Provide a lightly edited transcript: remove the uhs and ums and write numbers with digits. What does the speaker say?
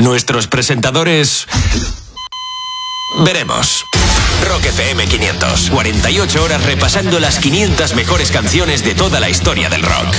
Nuestros presentadores... veremos. Rock FM 500. 48 horas repasando las 500 mejores canciones de toda la historia del rock.